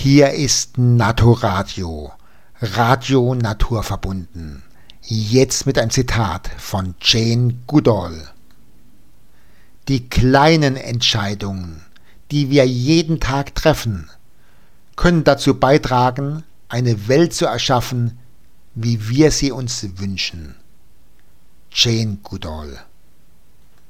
Hier ist Naturadio, Radio naturverbunden. Jetzt mit einem Zitat von Jane Goodall. Die kleinen Entscheidungen, die wir jeden Tag treffen, können dazu beitragen, eine Welt zu erschaffen, wie wir sie uns wünschen. Jane Goodall.